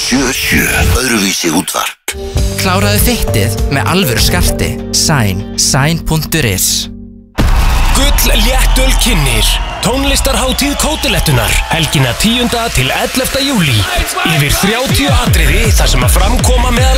977 öðruvísi útvarp. Kláraðu fittið með alvöru skarti. Sign.is. Gull léttöl kynnir tónlistarhátíð Kótilettunar helgina 10. til 11. júlí. Yfir 30 atriði þar sem að framkoma meðal